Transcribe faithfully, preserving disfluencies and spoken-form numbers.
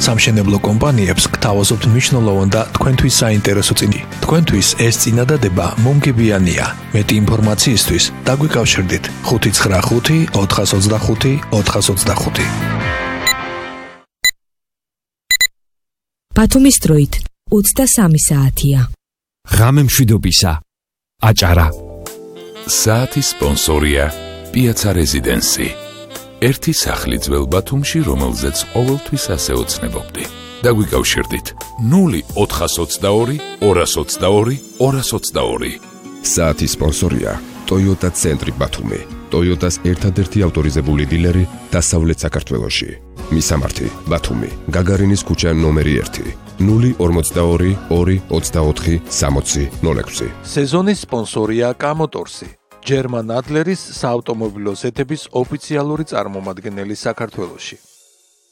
სამშენებლო კომპანიებს გთავაზობთ მნიშვნელოვან და თქვენთვის საინტერესო წინი. თქვენთვის ეს წინადადება მომგებიანია. მეტი ინფორმაციისთვის დაგვიკავშირდით ხუთი ცხრა ხუთი ოთხას ოცდახუთი ოთხას ოცდახუთი. ბათუმის დროით ოცდასამი საათია. ღამე მშვიდობისა. აჭარა. საათის სპონსორია პიაცა რეზიდენსი. ერთი სახლი ძველ ბათუმში, რომელზეც ყოველთვის ასე ოცნებობდი. დაგვიკავშირდით ნული ოთხას ოცდაორი ორას ოცდაორი ორას ოცდაორი. საათის სპონსორია Toyota ცენტრი ბათუმი. Toyotas ერთადერთი ავტორიზებული დილერი დასავლეთ საქართველოში. მისამართი ბათუმი, გაგარინის ქუჩა ნომერი ერთი. ნული ორმოცდაორი ორი ოცდაოთხი სამოცი ნული ექვსი. სეზონის სპონსორია კამოტორსი. ჯერმან ადლერის საავტომობილო ზეთების ოფიციალური წარმომადგენელი საქართველოში.